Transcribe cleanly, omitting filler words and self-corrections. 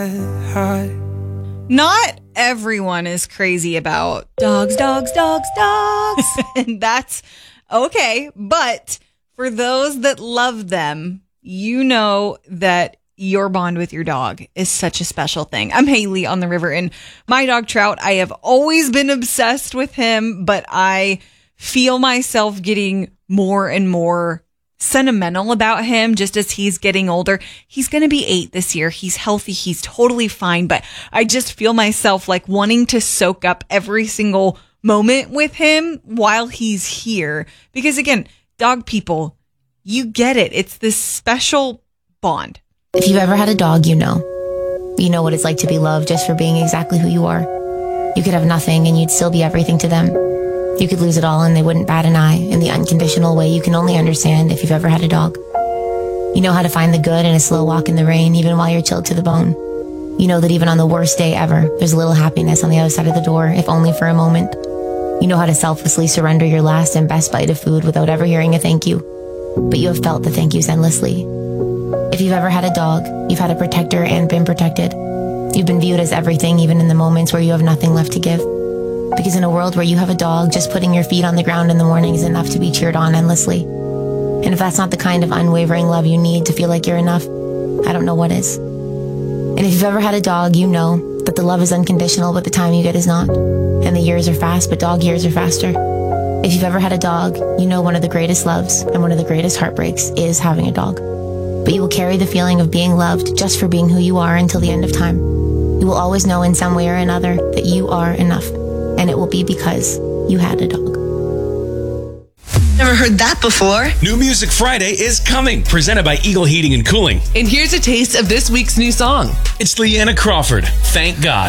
Not everyone is crazy about Dogs. and that's okay. But for those that love them, you know that your bond with your dog is such a special thing. I'm Haley on the river, and my dog Trout, I have always been obsessed with him, but I feel myself getting more and more sentimental about him just as he's getting older. He's going to be 8 this year. He's healthy. He's totally fine. But I just feel myself like wanting to soak up every single moment with him while he's here. Because again, dog people, you get it. It's this special bond. If you've ever had a dog, you know what it's like to be loved just for being exactly who you are. You could have nothing and you'd still be everything to them. You could lose it all and they wouldn't bat an eye in the unconditional way you can only understand if you've ever had a dog. You know how to find the good in a slow walk in the rain, even while you're chilled to the bone. You know that even on the worst day ever, there's a little happiness on the other side of the door, if only for a moment. You know how to selflessly surrender your last and best bite of food without ever hearing a thank you. But you have felt the thank yous endlessly. If you've ever had a dog, you've had a protector and been protected. You've been viewed as everything, even in the moments where you have nothing left to give. Because in a world where you have a dog, just putting your feet on the ground in the morning is enough to be cheered on endlessly. And if that's not the kind of unwavering love you need to feel like you're enough, I don't know what is. And if you've ever had a dog, you know that the love is unconditional, but the time you get is not. And the years are fast, but dog years are faster. If you've ever had a dog, you know one of the greatest loves and one of the greatest heartbreaks is having a dog. But you will carry the feeling of being loved just for being who you are until the end of time. You will always know in some way or another that you are enough. And it will be because you had a dog. Never heard that before. New Music Friday is coming, presented by Eagle Heating and Cooling. And here's a taste of this week's new song. It's Leanna Crawford, Thank God.